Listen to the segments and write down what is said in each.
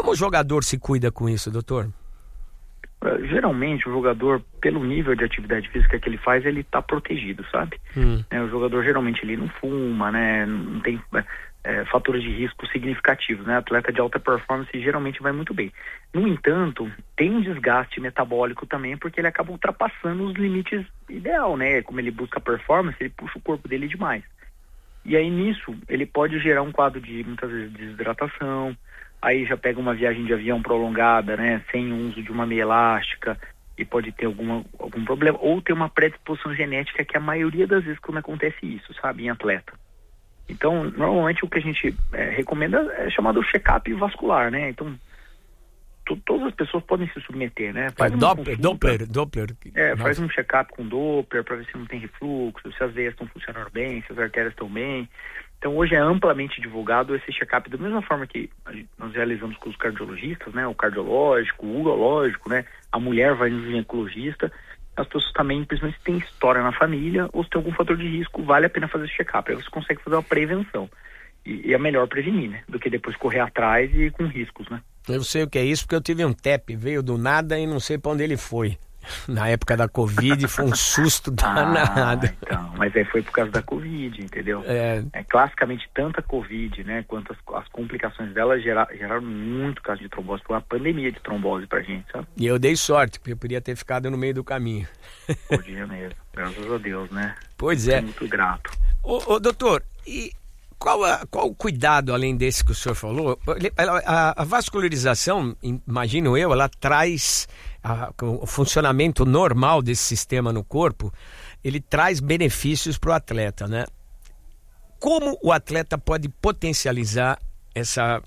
Como o jogador se cuida com isso, doutor? Geralmente o jogador, pelo nível de atividade física que ele faz, ele está protegido, sabe? O jogador geralmente ele não fuma, né? Não tem fatores de risco significativos, né? Atleta de alta performance geralmente vai muito bem. No entanto, tem um desgaste metabólico também, porque ele acaba ultrapassando os limites ideal, né? Como ele busca performance, ele puxa o corpo dele demais. E aí nisso, ele pode gerar um quadro de, muitas vezes, desidratação. Aí já pega uma viagem de avião prolongada, né, sem o uso de uma meia elástica, e pode ter algum problema, ou ter uma predisposição genética, que é a maioria das vezes quando acontece isso, sabe, em atleta. Então, normalmente o que a gente recomenda é chamado check-up vascular, né, então todas as pessoas podem se submeter, né. Faz Doppler. Faz um check-up com Doppler para ver se não tem refluxo, se as veias estão funcionando bem, se as artérias estão bem. Então hoje é amplamente divulgado esse check-up, da mesma forma que nós realizamos com os cardiologistas, né, o cardiológico, o urológico, né, a mulher vai no ginecologista, as pessoas também, principalmente, se tem história na família ou se tem algum fator de risco, vale a pena fazer esse check-up, aí você consegue fazer uma prevenção, e é melhor prevenir, né, do que depois correr atrás e com riscos, né. Eu sei o que é isso, porque eu tive um TEP, veio do nada e não sei para onde ele foi. Na época da Covid foi um susto danado. Então, mas aí foi por causa da Covid, entendeu? Classicamente, tanto a Covid, né, quanto as complicações dela geraram muito caso de trombose. Foi uma pandemia de trombose pra gente, sabe? E eu dei sorte, porque eu podia ter ficado no meio do caminho. Podia mesmo, graças a Deus, né? Pois é. Muito grato. Ô doutor, e qual o cuidado, além desse que o senhor falou? A vascularização, imagino eu, ela traz o funcionamento normal desse sistema no corpo, ele traz benefícios para o atleta, né? Como o atleta pode potencializar essa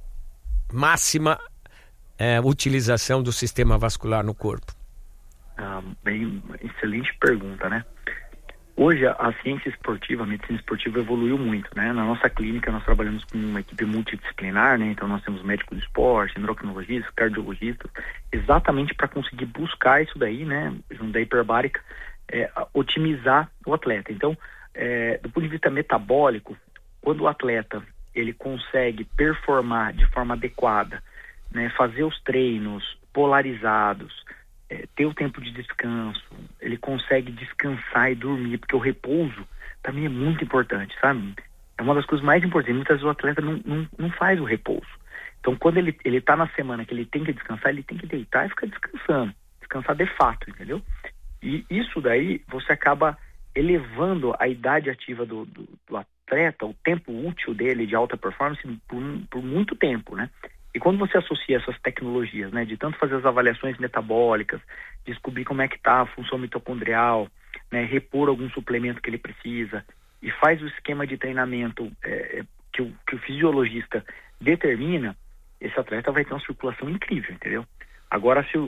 máxima utilização do sistema vascular no corpo? Bem, excelente pergunta, né? Hoje a ciência esportiva, a medicina esportiva evoluiu muito, né? Na nossa clínica nós trabalhamos com uma equipe multidisciplinar, né? Então nós temos médicos de esporte, endocrinologistas, cardiologistas, exatamente para conseguir buscar isso daí, né? Junto da hiperbárica, otimizar o atleta. Então, do ponto de vista metabólico, quando o atleta ele consegue performar de forma adequada, né? Fazer os treinos polarizados, ter o tempo de descanso, ele consegue descansar e dormir, porque o repouso também é muito importante, sabe? É uma das coisas mais importantes. Muitas vezes o atleta não faz o repouso. Então, quando ele tá na semana que ele tem que descansar, ele tem que deitar e ficar descansando. Descansar de fato, entendeu? E isso daí, você acaba elevando a idade ativa do atleta, o tempo útil dele de alta performance por muito tempo, né? E quando você associa essas tecnologias, né, de tanto fazer as avaliações metabólicas, descobrir como é que está a função mitocondrial, né, repor algum suplemento que ele precisa, e faz o esquema de treinamento que o fisiologista determina, esse atleta vai ter uma circulação incrível, entendeu? Agora, se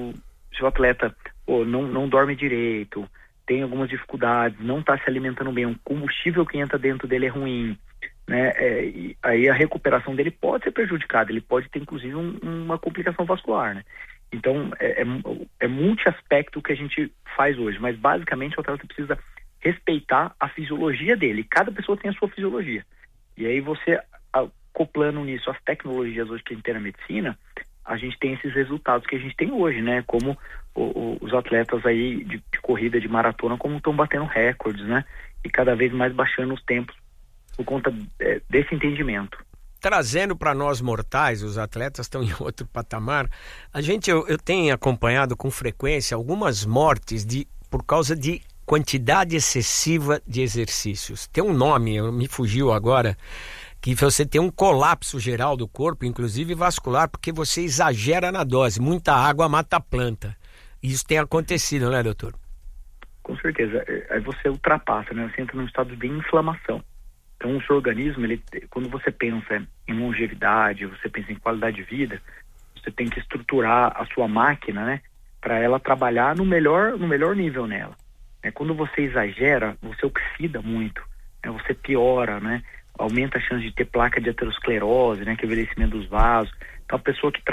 o atleta não dorme direito, tem algumas dificuldades, não está se alimentando bem, o combustível que entra dentro dele é ruim, né? E aí a recuperação dele pode ser prejudicada, ele pode ter inclusive uma complicação vascular, né? Então é multi-aspecto o que a gente faz hoje, mas basicamente o atleta precisa respeitar a fisiologia dele, cada pessoa tem a sua fisiologia, e aí você acoplando nisso as tecnologias hoje que a gente tem na medicina, a gente tem esses resultados que a gente tem hoje, né? Como os atletas aí de corrida, de maratona, como estão batendo recordes, né? E cada vez mais baixando os tempos por conta desse entendimento. Trazendo para nós mortais, os atletas estão em outro patamar. Eu tenho acompanhado com frequência algumas mortes por causa de quantidade excessiva de exercícios. Tem um nome, me fugiu agora, que você tem um colapso geral do corpo, inclusive vascular, porque você exagera na dose. Muita água mata a planta. Isso tem acontecido, né, doutor? Com certeza. Aí você ultrapassa, né? Você entra num estado de inflamação. Então, o seu organismo, quando você pensa em longevidade, você pensa em qualidade de vida, você tem que estruturar a sua máquina, né? Para ela trabalhar no melhor nível nela. Quando você exagera, você oxida muito, né? Você piora, né? Aumenta a chance de ter placa de aterosclerose, né? Que é o envelhecimento dos vasos. Então, a pessoa que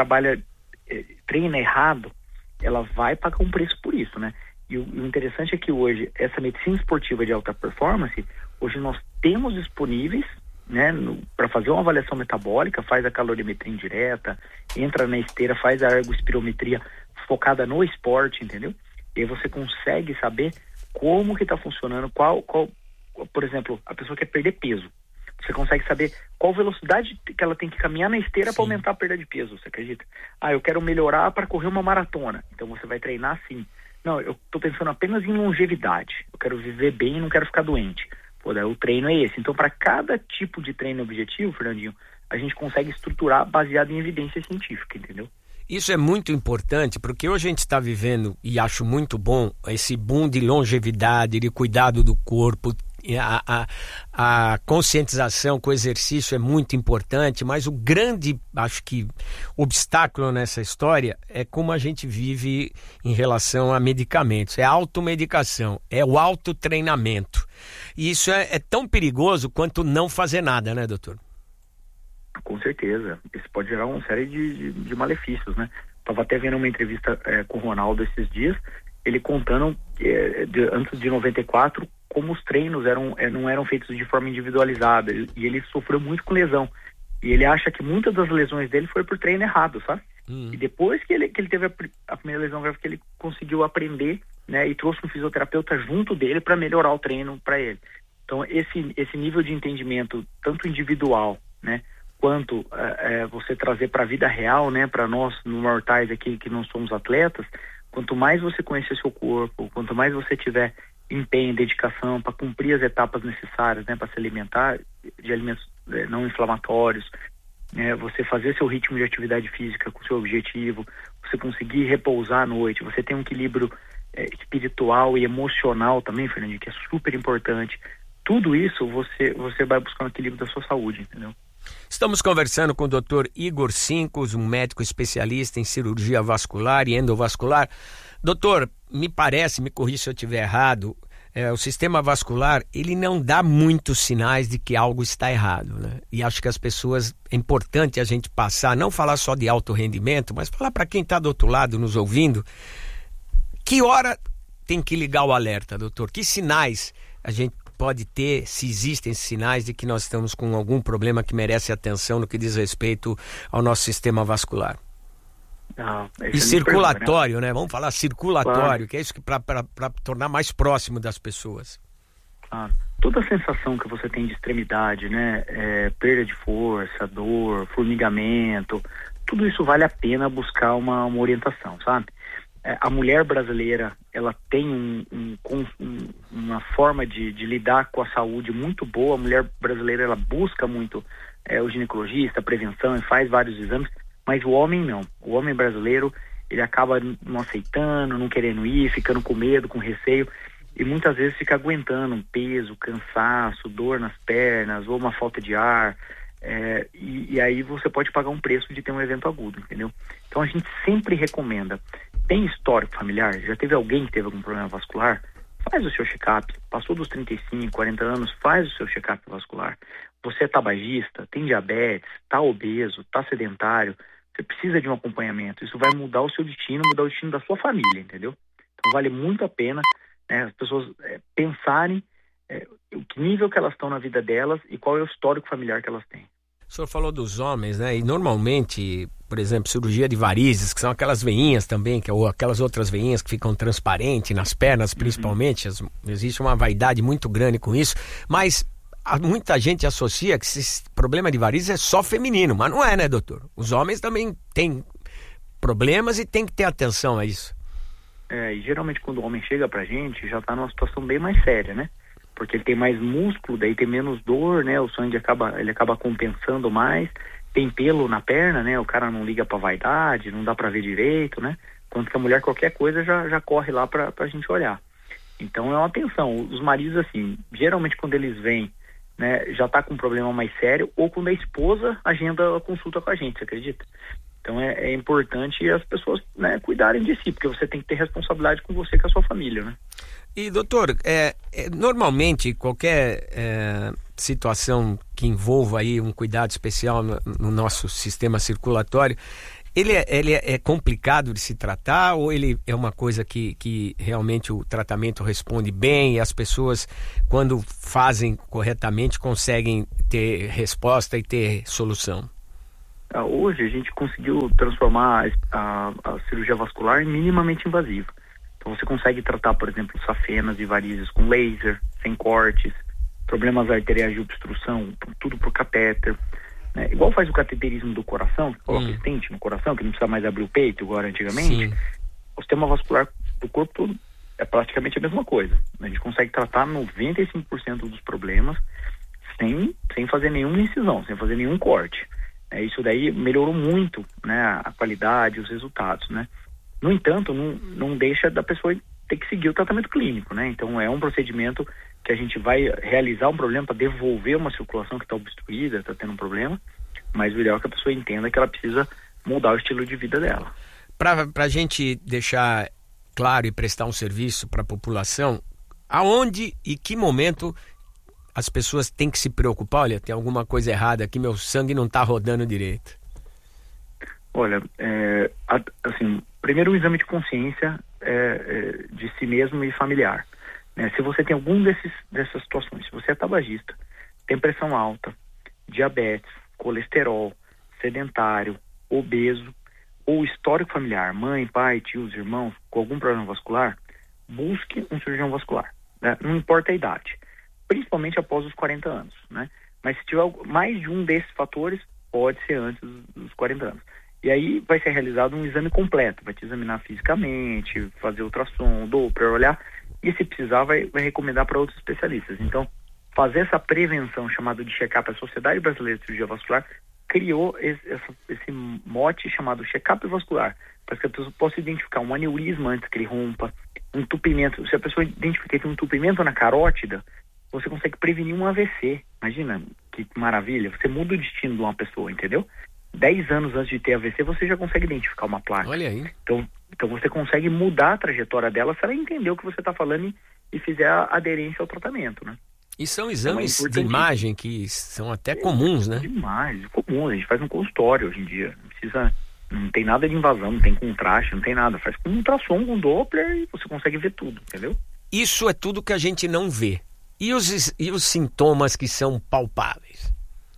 treina errado, ela vai pagar um preço por isso, né? E o interessante é que hoje, essa medicina esportiva de alta performance, hoje nós temos disponíveis, né, para fazer uma avaliação metabólica, faz a calorimetria indireta, entra na esteira, faz a ergospirometria focada no esporte, entendeu? E aí você consegue saber como que está funcionando, qual, por exemplo, a pessoa quer perder peso. Você consegue saber qual velocidade que ela tem que caminhar na esteira para aumentar a perda de peso, você acredita? Eu quero melhorar para correr uma maratona. Então você vai treinar assim. Não, eu estou pensando apenas em longevidade. Eu quero viver bem e não quero ficar doente. Daí o treino é esse. Então, para cada tipo de treino objetivo, Fernandinho, a gente consegue estruturar baseado em evidência científica, entendeu? Isso é muito importante, porque hoje a gente está vivendo, e acho muito bom, esse boom de longevidade, de cuidado do corpo. A conscientização com o exercício é muito importante, mas o grande, acho que, obstáculo nessa história é como a gente vive em relação a medicamentos. É a automedicação, é o autotreinamento. E isso é tão perigoso quanto não fazer nada, né, doutor? Com certeza. Isso pode gerar uma série de malefícios, né? Estava até vendo uma entrevista com o Ronaldo esses dias, ele contando antes de 94 como os treinos não eram feitos de forma individualizada, e ele sofreu muito com lesão. E ele acha que muitas das lesões dele foi por treino errado, sabe? E depois que ele teve a primeira lesão grave, que ele conseguiu aprender, né, e trouxe um fisioterapeuta junto dele para melhorar o treino para ele. Então, esse nível de entendimento, tanto individual, né, quanto você trazer para a vida real, né, para nós mortais aqui que não somos atletas, quanto mais você conhecer seu corpo, quanto mais você tiver empenho, dedicação para cumprir as etapas necessárias, né, para se alimentar de alimentos não inflamatórios, né, você fazer seu ritmo de atividade física com seu objetivo, você conseguir repousar à noite, você tem um equilíbrio espiritual e emocional também, Fernandinho, que é super importante. Tudo isso você vai buscar um equilíbrio da sua saúde, entendeu? Estamos conversando com o Dr. Igor Sinkos, um médico especialista em cirurgia vascular e endovascular. Doutor, me parece, me corrija se eu estiver errado, o sistema vascular, ele não dá muitos sinais de que algo está errado, né? E acho que as pessoas, é importante a gente passar, não falar só de alto rendimento, mas falar para quem está do outro lado nos ouvindo, que hora tem que ligar o alerta, doutor? Que sinais a gente pode ter, se existem sinais de que nós estamos com algum problema que merece atenção no que diz respeito ao nosso sistema vascular? E circulatório, né? Vamos falar circulatório, claro. Que é isso que para tornar mais próximo das pessoas. Claro. Toda a sensação que você tem de extremidade, né? Perda de força, dor, formigamento, tudo isso vale a pena buscar uma orientação, sabe? A mulher brasileira, ela tem uma forma de lidar com a saúde muito boa. A mulher brasileira, ela busca muito o ginecologista, a prevenção, e faz vários exames, mas o homem não. O homem brasileiro, ele acaba não aceitando, não querendo ir, ficando com medo, com receio, e muitas vezes fica aguentando um peso, cansaço, dor nas pernas, ou uma falta de ar, e aí você pode pagar um preço de ter um evento agudo, entendeu? Então a gente sempre recomenda. Tem histórico familiar? Já teve alguém que teve algum problema vascular? Faz o seu check-up. Passou dos 35, 40 anos, faz o seu check-up vascular. Você é tabagista, tem diabetes, está obeso, está sedentário, você precisa de um acompanhamento. Isso vai mudar o seu destino, mudar o destino da sua família, entendeu? Então vale muito a pena, né, as pessoas pensarem o nível que elas estão na vida delas e qual é o histórico familiar que elas têm. O senhor falou dos homens, né? E normalmente, por exemplo, cirurgia de varizes, que são aquelas veinhas também, ou aquelas outras veinhas que ficam transparentes nas pernas, principalmente. Existe uma vaidade muito grande com isso, mas muita gente associa que esse problema de varizes é só feminino, mas não é, né, doutor? Os homens também têm problemas e tem que ter atenção a isso. E geralmente quando o homem chega pra gente, já tá numa situação bem mais séria, né? Porque ele tem mais músculo, daí tem menos dor, né? O sangue ele acaba compensando mais. Tem pelo na perna, né? O cara não liga pra vaidade, não dá pra ver direito, né? Quanto que a mulher, qualquer coisa, já corre lá pra gente olhar. Então é uma atenção. Os maridos, assim, geralmente quando eles vêm, né, já tá com um problema mais sério, ou quando a esposa agenda a consulta com a gente, você acredita? Então é importante as pessoas, né, cuidarem de si, porque você tem que ter responsabilidade com você e com a sua família, né? E doutor, normalmente qualquer situação que envolva aí um cuidado especial no nosso sistema circulatório, Ele é complicado de se tratar ou ele é uma coisa que realmente o tratamento responde bem e as pessoas, quando fazem corretamente, conseguem ter resposta e ter solução? Hoje a gente conseguiu transformar a cirurgia vascular em minimamente invasiva. Então você consegue tratar, por exemplo, safenas e varizes com laser, sem cortes, problemas arteriais de obstrução, tudo por catéter. Né? Igual faz o cateterismo do coração, que coloca stent no coração, que não precisa mais abrir o peito, igual antigamente. Sim. O sistema vascular do corpo todo é praticamente a mesma coisa. A gente consegue tratar 95% dos problemas sem fazer nenhuma incisão, sem fazer nenhum corte. Isso daí melhorou muito, né, a qualidade, os resultados, né? No entanto, não deixa da pessoa ter que seguir o tratamento clínico, né? Então é um procedimento que a gente vai realizar um problema para devolver uma circulação que está obstruída, está tendo um problema, mas o ideal é que a pessoa entenda que ela precisa mudar o estilo de vida dela. Para a gente deixar claro e prestar um serviço para a população, aonde e que momento as pessoas têm que se preocupar? Olha, tem alguma coisa errada aqui, meu sangue não está rodando direito. Olha, assim, primeiro o exame de consciência de si mesmo e familiar. Né? Se você tem algum dessas situações, se você é tabagista, tem pressão alta, diabetes, colesterol, sedentário, obeso, ou histórico familiar, mãe, pai, tios, irmãos, com algum problema vascular, busque um cirurgião vascular. Né? Não importa a idade, principalmente após os 40 anos. Né? Mas se tiver mais de um desses fatores, pode ser antes dos 40 anos. E aí vai ser realizado um exame completo, vai te examinar fisicamente, fazer ultrassom, Doppler, olhar, e se precisar vai recomendar para outros especialistas. Então, fazer essa prevenção chamada de check-up, a Sociedade Brasileira de Cirurgia Vascular criou esse mote chamado check-up vascular, para que a pessoa possa identificar um aneurisma antes que ele rompa, um entupimento. Se a pessoa identificar que tem um entupimento na carótida, você consegue prevenir um AVC. Imagina que maravilha, você muda o destino de uma pessoa, entendeu? 10 anos antes de ter AVC, você já consegue identificar uma placa. Olha aí. Então você consegue mudar a trajetória dela se ela entender o que você está falando e fizer a aderência ao tratamento, né? E são exames de imagem que são até comuns, né? Demais, comuns. A gente faz no consultório hoje em dia. Não tem nada de invasão, não tem contraste, não tem nada. Faz com ultrassom, com Doppler e você consegue ver tudo, entendeu? Isso é tudo que a gente não vê. E os sintomas que são palpáveis?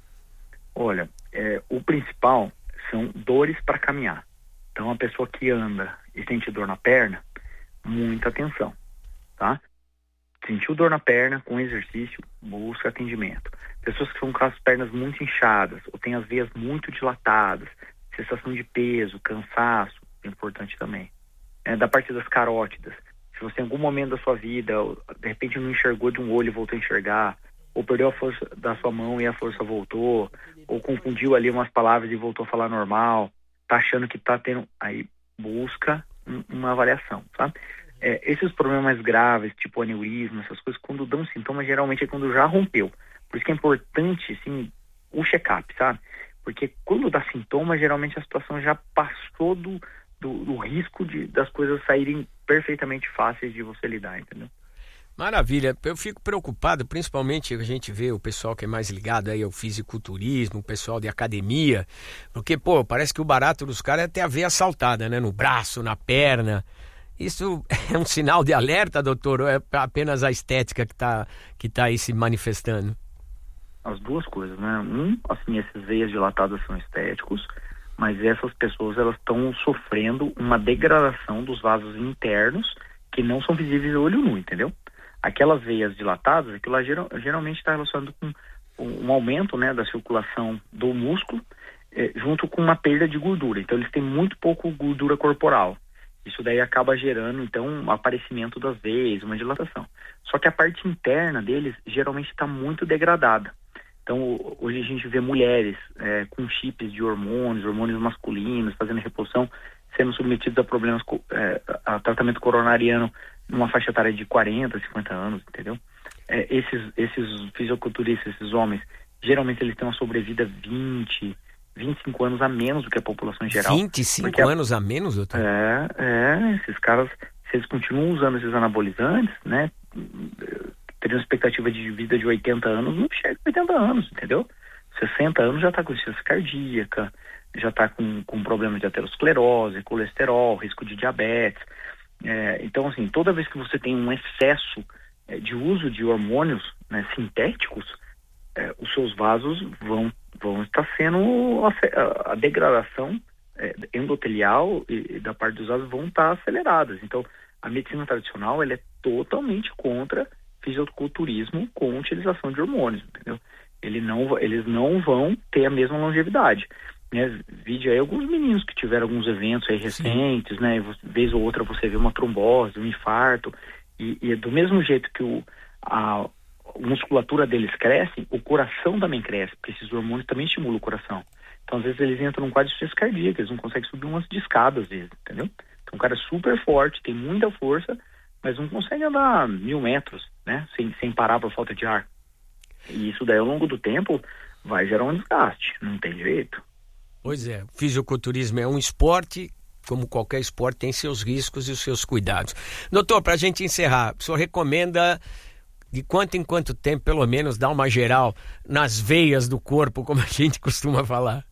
Olha, o principal são dores para caminhar. Então, a pessoa que anda e sente dor na perna, muita atenção, tá? Sentiu dor na perna, com exercício, busca atendimento. Pessoas que estão com as pernas muito inchadas, ou têm as veias muito dilatadas, sensação de peso, cansaço, é importante também. Da parte das carótidas, se você em algum momento da sua vida, de repente não enxergou de um olho e voltou a enxergar, ou perdeu a força da sua mão e a força voltou, ou confundiu ali umas palavras e voltou a falar normal, tá achando que tá tendo, aí busca uma avaliação, sabe? Esses problemas mais graves, tipo aneurisma, essas coisas, quando dão sintomas, geralmente é quando já rompeu. Por isso que é importante, assim, o check-up, sabe? Porque quando dá sintoma, geralmente a situação já passou do risco das coisas saírem perfeitamente fáceis de você lidar, entendeu? Maravilha, eu fico preocupado, principalmente a gente vê o pessoal que é mais ligado aí ao fisiculturismo, o pessoal de academia, porque, parece que o barato dos caras é ter a veia saltada, né? No braço, na perna. Isso é um sinal de alerta, doutor, ou é apenas a estética que tá aí se manifestando? As duas coisas, né? Assim, essas veias dilatadas são estéticos, mas essas pessoas, elas estão sofrendo uma degradação dos vasos internos que não são visíveis ao olho nu, entendeu? Aquelas veias dilatadas, aquilo lá geralmente está relacionado com um aumento, né, da circulação do músculo, junto com uma perda de gordura. Então, eles têm muito pouco gordura corporal. Isso daí acaba gerando, então, um aparecimento das veias, uma dilatação. Só que a parte interna deles geralmente está muito degradada. Então, hoje a gente vê mulheres com chips de hormônios masculinos, fazendo reposição, sendo submetidos a problemas, a tratamento coronariano numa faixa etária de 40, 50 anos, entendeu? Esses fisiculturistas, esses homens, geralmente eles têm uma sobrevida 25 anos a menos do que a população em geral. 25 anos a menos, doutor? Esses caras, se eles continuam usando esses anabolizantes, né, teriam expectativa de vida de 80 anos, não chega a 80 anos, entendeu? 60 anos já está com insuficiência cardíaca, já está com problemas de aterosclerose, colesterol, risco de diabetes. Então, assim, toda vez que você tem um excesso de uso de hormônios, né, sintéticos, os seus vasos vão estar sendo a degradação endotelial e da parte dos vasos vão estar aceleradas. Então, a medicina tradicional ela é totalmente contra fisiculturismo com utilização de hormônios, entendeu? Eles não vão ter a mesma longevidade. Né? Vide aí alguns meninos que tiveram alguns eventos aí recentes, né? Vez ou outra você vê uma trombose, um infarto, e do mesmo jeito que a musculatura deles cresce, o coração também cresce, porque esses hormônios também estimulam o coração. Então, às vezes, eles entram num quadro de insuficiência cardíaca, eles não conseguem subir umas de escada, às vezes, entendeu? Então, o cara é super forte, tem muita força, mas não consegue andar 1.000 metros, né? Sem parar por falta de ar. E isso daí, ao longo do tempo, vai gerar um desgaste, não tem jeito. Pois é, o fisiculturismo é um esporte, como qualquer esporte, tem seus riscos e os seus cuidados. Doutor, para a gente encerrar, o senhor recomenda de quanto em quanto tempo, pelo menos, dar uma geral nas veias do corpo, como a gente costuma falar?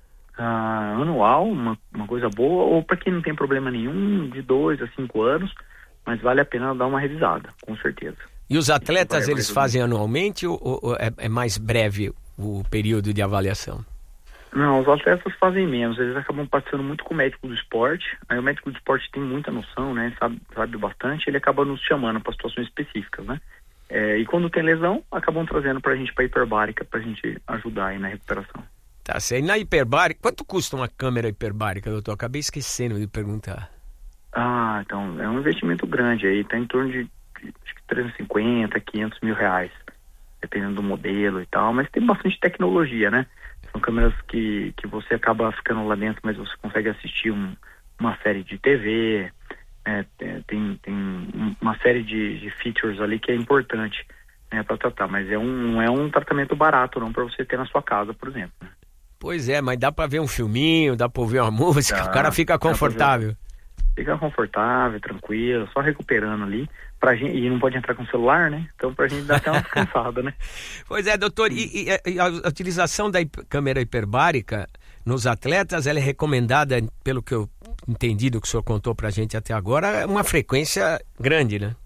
Anual, uma coisa boa, ou para quem não tem problema nenhum, de 2 a 5 anos, mas vale a pena dar uma revisada, com certeza. E os atletas, eles fazem anualmente ou é mais breve o período de avaliação? Não, os atletas fazem menos, eles acabam passando muito com o médico do esporte, aí o médico do esporte tem muita noção, né, sabe bastante, ele acaba nos chamando para situações específicas, né? E quando tem lesão, acabam trazendo pra gente pra hiperbárica, pra gente ajudar aí na recuperação. Tá certo. E na hiperbárica, quanto custa uma câmera hiperbárica, doutor? Acabei esquecendo de perguntar. Então, é um investimento grande aí, tá em torno de acho que 350, 500 mil reais, dependendo do modelo e tal, mas tem bastante tecnologia, né? São câmeras que você acaba ficando lá dentro, mas você consegue assistir uma série de TV, tem uma série de features ali que é importante, né, para tratar, mas não é um tratamento barato não para você ter na sua casa, por exemplo. Né? Pois é, mas dá para ver um filminho, dá para ouvir uma música, o cara fica confortável. Fica confortável, tranquilo, só recuperando ali, pra gente, e não pode entrar com celular, né? Então pra gente dar até uma descansada, né? Pois é, doutor, e a utilização da câmera hiperbárica nos atletas, ela é recomendada, pelo que eu entendi do que o senhor contou pra gente até agora, uma frequência grande, né?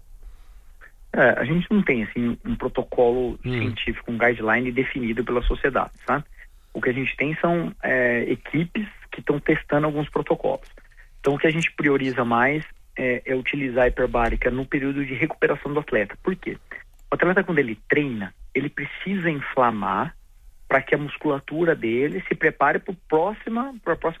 A gente não tem, assim, um protocolo científico, um guideline definido pela sociedade, sabe? O que a gente tem são equipes que estão testando alguns protocolos. Então, o que a gente prioriza mais é utilizar a hiperbárica no período de recuperação do atleta. Por quê? O atleta, quando ele treina, ele precisa inflamar para que a musculatura dele se prepare para o próximo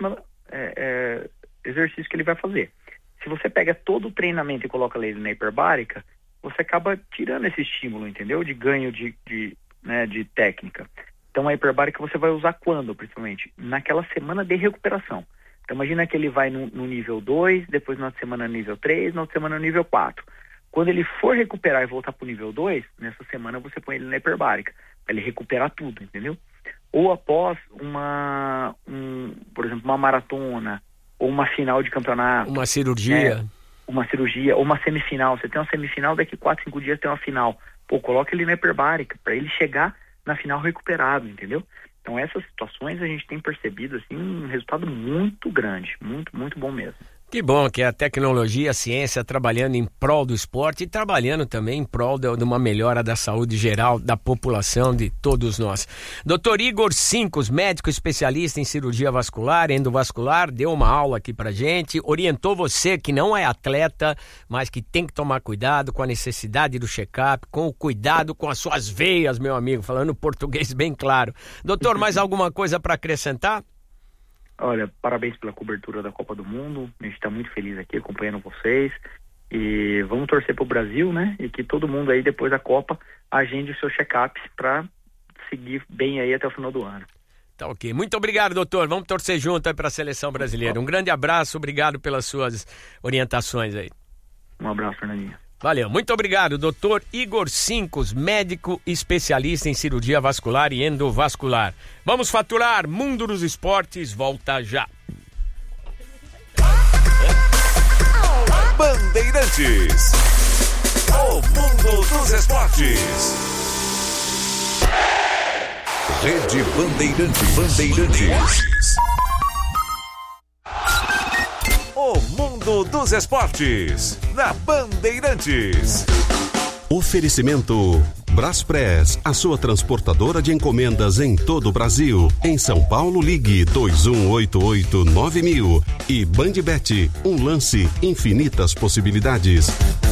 exercício que ele vai fazer. Se você pega todo o treinamento e coloca ele na hiperbárica, você acaba tirando esse estímulo, entendeu? De ganho de técnica. Então, a hiperbárica você vai usar quando, principalmente? Naquela semana de recuperação. Então, imagina que ele vai no nível 2, depois na semana no nível 3, na outra semana no nível 4. Quando ele for recuperar e voltar para o nível 2, nessa semana você põe ele na hiperbárica, para ele recuperar tudo, entendeu? Ou após por exemplo, uma maratona, ou uma final de campeonato. Uma cirurgia. Uma cirurgia, ou uma semifinal. Você tem uma semifinal, daqui 4, 5 dias tem uma final. Coloca ele na hiperbárica, para ele chegar na final recuperado, entendeu? Então, essas situações a gente tem percebido assim, um resultado muito grande, muito, muito bom mesmo. Que bom que a tecnologia, a ciência trabalhando em prol do esporte e trabalhando também em prol de uma melhora da saúde geral da população, de todos nós. Dr. Igor Sincos, médico especialista em cirurgia vascular, endovascular, deu uma aula aqui pra gente, orientou você que não é atleta, mas que tem que tomar cuidado com a necessidade do check-up, com o cuidado com as suas veias, meu amigo, falando português bem claro. Doutor, mais alguma coisa para acrescentar? Olha, parabéns pela cobertura da Copa do Mundo, a gente está muito feliz aqui acompanhando vocês e vamos torcer para o Brasil, né? E que todo mundo aí depois da Copa agende o seu check-up para seguir bem aí até o final do ano. Tá ok, muito obrigado, doutor, vamos torcer junto aí para a seleção brasileira. Um grande abraço, obrigado pelas suas orientações aí. Um abraço, Fernandinho. Valeu, muito obrigado, doutor Igor Sincos, médico especialista em cirurgia vascular e endovascular. Vamos faturar, Mundo dos Esportes, volta já. Bandeirantes, o Mundo dos Esportes. Rede Bandeirantes. O Mundo dos Esportes, na Bandeirantes. Oferecimento Braspress, a sua transportadora de encomendas em todo o Brasil. Em São Paulo, ligue 2188-9000. E Bandbet, um lance, infinitas possibilidades.